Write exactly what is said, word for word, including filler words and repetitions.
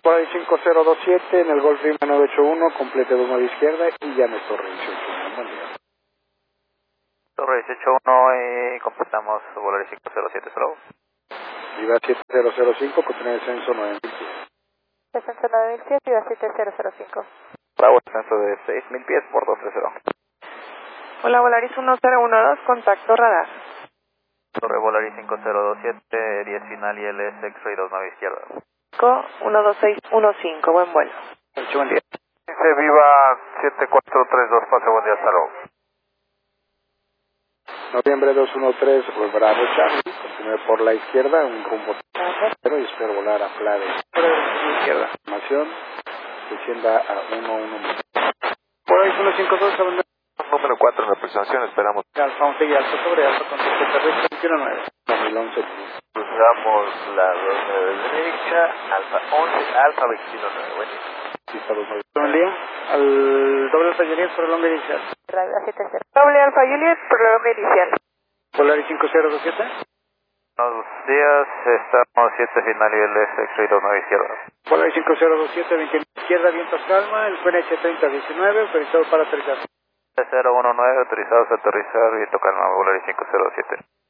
Volaris cinco cero dos siete en el Golf Lima nueve ocho uno, complete dos nueve izquierda y llame Torre dieciocho uno. Buen día. Torre dieciocho uno y completamos Volaris cinco cero siete, hello. Viva siete cero cero cinco, continúa descenso nueve mil pies. Descenso nueve mil pies, Viva siete cero cero cinco. Bravo, descenso de seis mil pies por doscientos treinta. Hola, Volaris uno cero uno dos, contacto radar. Torre Volaris cinco cero dos siete, diez final y L S X-Ray dos nueve izquierda. uno dos seis uno cinco, buen vuelo. Mucho buen día. Dice Viva siete cuatro tres dos, pase buen día, hasta luego. Noviembre dos uno tres, Bravo Charlie, continúe por la izquierda, un rumbo pero y espero volar a Plade. Por la izquierda, formación, descienda a uno uno. Volaris uno cinco dos, abandono. Número cuatro en representación, esperamos. Alfa once y Alfa sobre Alfa, contacto terrestre veintiuno nueve. dos mil once. Cruzamos la dos nueve derecha, Alfa once, Alfa veintiuno nueve, buen día. Pista dos nueve. Buen día, al doble Alfa Juliet por el longa inicial. Radio siete cero. Doble Alfa Juliet, programa inicial. Volaris cinco cero dos siete. Buenos días, estamos siete final y L S X-Ray dos nueve izquierda. Volaris cinco cero dos siete, veintiuno izquierda, vientos calma, el Q N H treinta diecinueve, autorizado para aterrizar. cero uno nueve, autorizados a aterrizar, viento calma, Volaris cinco cero dos siete.